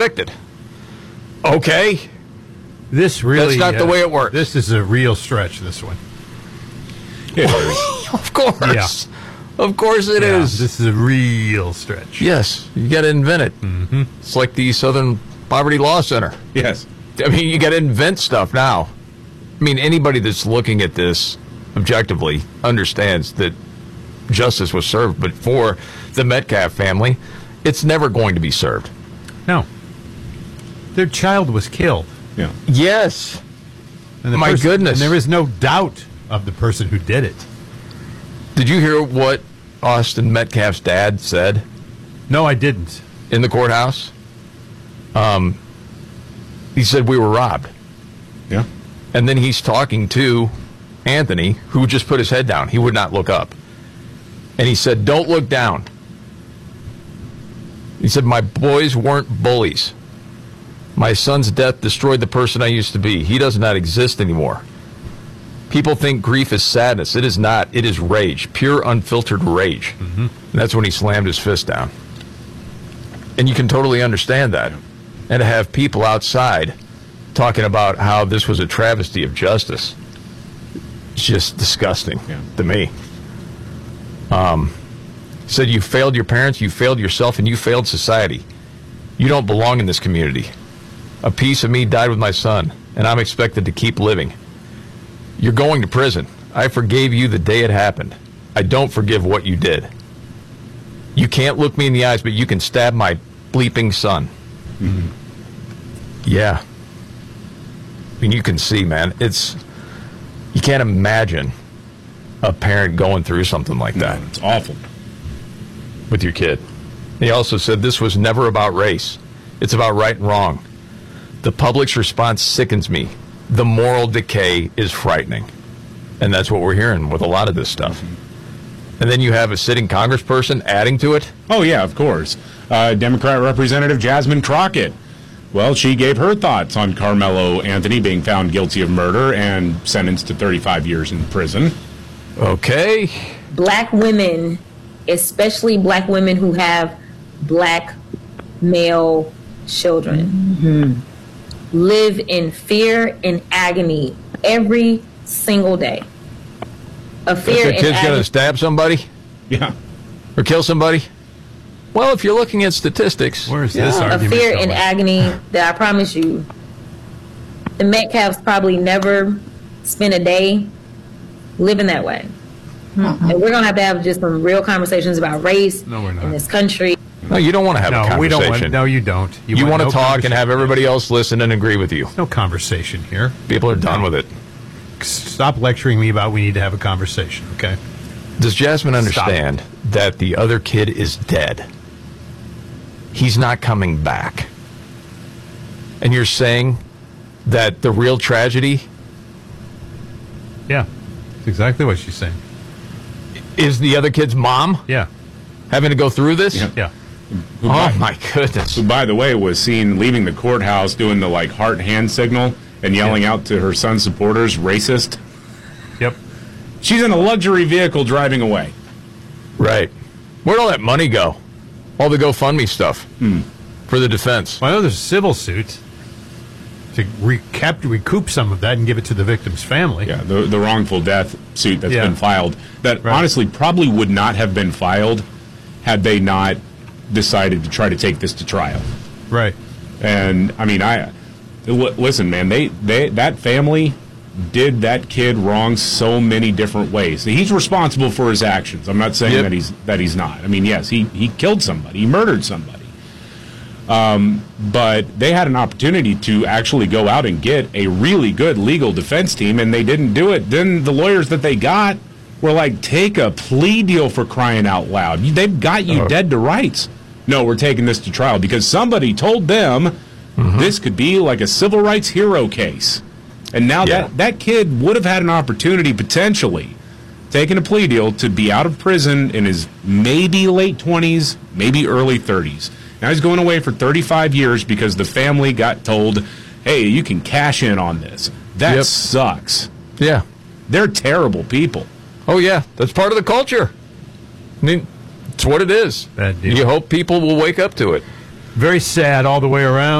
convicted. Okay. This really... That's not the way it works. This is a real stretch, this one. Of course. Yeah. Of course it is. This is a real stretch. Yes, you got to invent it. Mm-hmm. It's like the Southern Poverty Law Center. Yes. I mean, you got to invent stuff now. I mean, anybody that's looking at this objectively understands that justice was served, but for the Metcalf family, it's never going to be served. No. Their child was killed. Yeah. Yes. And My goodness. And there is no doubt of the person who did it. Did you hear what Austin Metcalf's dad said No, I didn't. in the courthouse? He said we were robbed. Yeah. And then he's talking to Anthony, who just put his head down. He would not look up. And he said, don't look down. He said, my boys weren't bullies. My son's death destroyed the person I used to be. He does not exist anymore. People think grief is sadness. It is not. It is rage, pure, unfiltered rage. Mm-hmm. And that's when he slammed his fist down. And you can totally understand that. And to have people outside talking about how this was a travesty of justice, it's just disgusting to me. Said you failed your parents, you failed yourself, and you failed society. You don't belong in this community. A piece of me died with my son, and I'm expected to keep living. You're going to prison. I forgave you the day it happened. I don't forgive what you did. You can't look me in the eyes, but you can stab my bleeping son. Mm-hmm. Yeah. I mean, you can see, man, you can't imagine a parent going through something like that. No, it's awful. With your kid. He also said this was never about race. It's about right and wrong. The public's response sickens me. The moral decay is frightening. And that's what we're hearing with a lot of this stuff. Mm-hmm. And then you have a sitting congressperson adding to it. Oh, yeah, of course. Democrat Representative Jasmine Crockett. Well, she gave her thoughts on Carmelo Anthony being found guilty of murder and sentenced to 35 years in prison. Okay. Black women, especially black women who have black male children, live in fear and agony every single day. A fear Your and kid's going agony. to stab somebody? Yeah. Or kill somebody? Well, if you're looking at statistics. Where's this A argument fear going? and agony that I promise you, the Metcalfs probably never spent a day living that way. And we're going to have just some real conversations about race No, we're not. in this country. No, you don't want to have a No, conversation. we don't want. No, you don't. You want to no talk and conversation. have everybody else listen and agree with you. No conversation here. People are done with it. Stop lecturing me about we need to have a conversation, okay? Does Jasmine understand that the other kid is dead? He's not coming back. And you're saying that the real tragedy Yeah, that's exactly what she's saying. is the other kid's mom Yeah, having to go through this? yeah. Oh, my goodness. Who, by the way, was seen leaving the courthouse doing the, heart hand signal and yelling out to her son's supporters, racist. Yep. She's in a luxury vehicle driving away. Right. Where'd all that money go? All the GoFundMe stuff for the defense. Well, I know there's a civil suit to recoup some of that and give it to the victim's family. Yeah, the wrongful death suit that's Yeah. been filed. That Right. honestly probably would not have been filed had they not decided to try to take this to trial. Right. And I mean, listen, man, that family did that kid wrong so many different ways. He's responsible for his actions. I'm not saying that he's not. I mean, yes, he killed somebody, he murdered somebody. But they had an opportunity to actually go out and get a really good legal defense team, and they didn't do it. Then the lawyers that they got were like, take a plea deal, for crying out loud. They've got you dead to rights. No, we're taking this to trial because somebody told them this could be like a civil rights hero case. And now that kid would have had an opportunity, potentially, taking a plea deal to be out of prison in his maybe late 20s, maybe early 30s. Now he's going away for 35 years because the family got told, hey, you can cash in on this. That sucks. Yeah. They're terrible people. Oh, yeah. That's part of the culture. I mean, it's what it is. Bad deal. You hope people will wake up to it. Very sad all the way around.